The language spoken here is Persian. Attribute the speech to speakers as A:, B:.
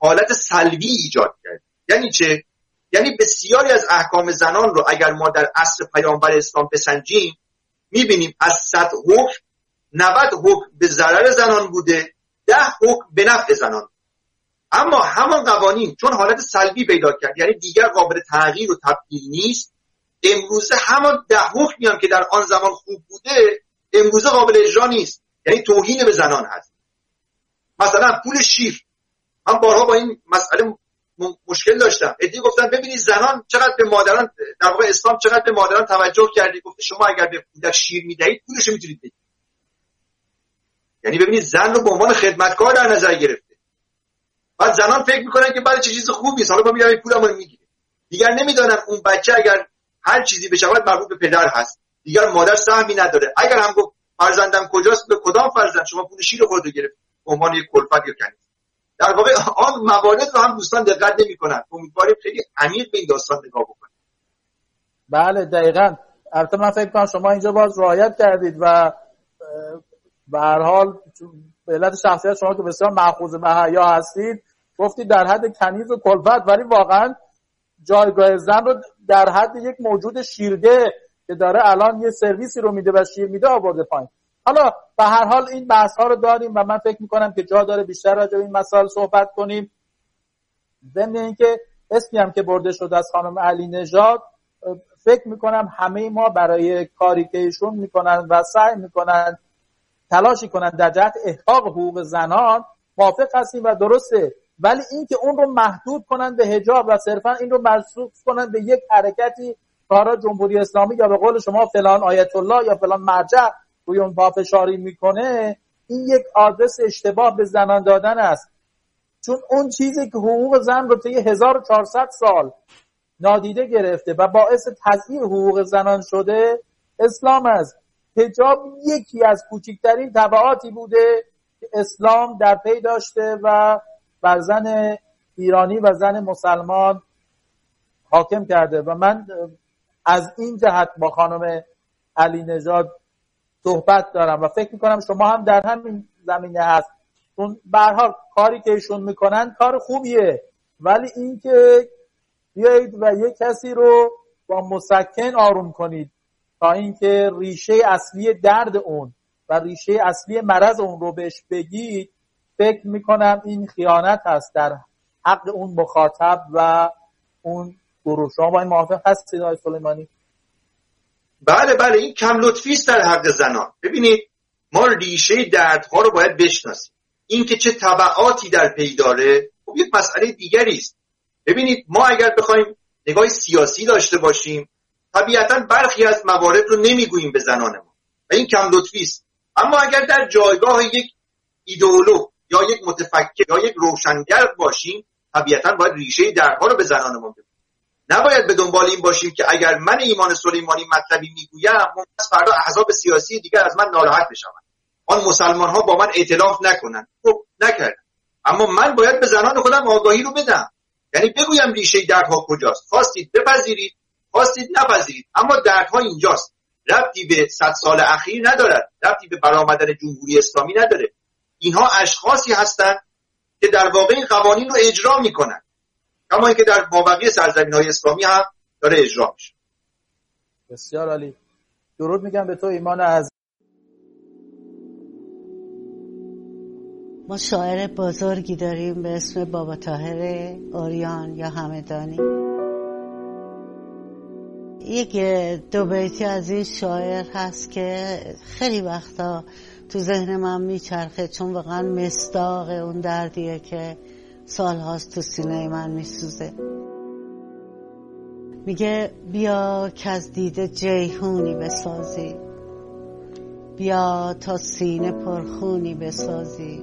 A: حالت سلبی ایجاد کرد. یعنی چه؟ یعنی بسیاری از احکام زنان رو اگر ما در عصر پیامبر اسلام بسنجیم میبینیم از 100 حکم 90 حکم به ضرر زنان بوده، 10 حکم به نفع زنان. اما همان قوانین چون حالت سلبی پیدا کرد، یعنی دیگر قابل تغییر و تبدیل نیست، امروزه همان 10 حکمی هم که در آن زمان خوب بوده امروزه قابل اجرا نیست، یعنی توهین به زنان هست. مثلا پول شیر، من بارها با این مسئله مشکل داشتم. ادعی گفتن ببینید زنان چقدر به مادران، در واقع اسلام چقدر به مادران توجه کرده، گفته شما اگر به کودک شیر میدهید پولش رو میتونید بدید. یعنی ببینید زن رو به عنوان خدمتکار در نظر گرفته. بعد زنان فکر میکنن که بعد چه چیز خوبی است، حالا ما میایم پولمون رو میگیریم. دیگر نمیدونن اون بچه اگر هر چیزی بشود مربوط به پدر هست، دیگر مادر سهمی نداره. اگر هم گفت فرزندم کجاست، به کدام فرزند شما پول شیر خودت گرفت به عنوان یک کلفت یا کنیز. در واقع آن موارد رو هم دوستان دقت نمی‌کنن. امیدواریم خیلی عمیق به این داستان نگاه بکنید.
B: بله دقیقاً. البته من فکر کنم شما اینجا باز رعایت کردید و به هر حال به علت شخصیت شما که بسیار مأخوذ به حیا هستید گفتید در حد کنیز و کلفت، ولی واقعاً جایگاه زن رو در حد یک موجود شیرده که داره الان یه سرویسی رو میده و شیر میده آورده پایین. حالا به هر حال این بحث ها رو داریم و من فکر میکنم که جا داره بیشتر راجع به این مسائل صحبت کنیم. ضمن اینکه اسمی هم که برده شده از خانم علی نژاد، فکر میکنم همه ما برای کاری که ایشون میکنن و سعی میکنن تلاشی کنن در جهت احقاق حقوق زنان موافق هستیم و درسته، ولی این که اون رو محدود کنن به حجاب و صرفا این رو مرسوخ کنن به یک حرکتی کارا جمهوری اسلامی یا به قول شما فلان آیت الله یا فلان مرجع روی اون پافشاری میکنه، این یک آدرس اشتباه به زنان دادن است. چون اون چیزی که حقوق زن رو طی 1400 سال نادیده گرفته و باعث تضییع حقوق زنان شده اسلام است. حجاب یکی از کوچکترین تبعاتی بوده که اسلام در پی داشته و بر زن ایرانی و زن مسلمان حاکم کرده و من از این جهت با خانم علی نژاد صحبت دارم و فکر میکنم شما هم در همین زمینه هست. چون به هر حال کاری که ایشون میکنن کار خوبیه، ولی این که بیایید و یک کسی رو با مسکن آروم کنید تا اینکه ریشه اصلی درد اون و ریشه اصلی مرض اون رو بهش بگید، فکر میکنم این خیانت هست در حق اون مخاطب و اون گروه. شما با این موافق هستید آقای سلیمانی؟
A: بله این کم لطفی است در حق زنان. ببینید ما ریشه دردها رو باید بشناسیم. این که چه تبعاتی در پی داره خب یک مسئله دیگری است. ببینید ما اگر بخوایم نگاه سیاسی داشته باشیم طبیعتاً برخی از موارد رو نمیگوییم به زنان ما و این کم لطفی است. اما اگر در جایگاه یک ایدئولوگ یا یک متفکر یا یک روشنگر باشیم طبیعتاً باید ریشه دردها رو به زنان ما بگوییم. نباید به دنبال این باشیم که اگر من ایمان سلیمانی مطلبی میگویم ممکن فردا احزاب سیاسی دیگر از من ناراحت بشن، آن مسلمان ها با من ائتلاف نکنن. خب نکردم، اما من باید به زنان خودم آگاهی رو بدم، یعنی بگویم ریشه دردها کجاست. خواستید بپذیرید، خواستید نپذیرید، اما دردها اینجاست. ربطی به 100 سال اخیر ندارد، ربطی به برآمدن جمهوری اسلامی نداره. اینها اشخاصی هستند که در واقع این قوانین رو اجرا میکنن، کما اینکه در مابقی سرزمین‌های اسلامی هم داره اجرا میشه.
B: بسیار عالی. درود میگم به تو ایمان عزیز.
C: ما شاعر بزرگی داریم به اسم بابا طاهر اوریان یا همدانی. یک دو بیتی از این شاعر هست که خیلی وقتا تو ذهن من میچرخه، چون واقعا مصداق اون دردیه که سالهاست تو سینه من میسوزه. میگه بیا که از دیده جیحونی بسازی، بیا تا سینه پرخونی بسازی،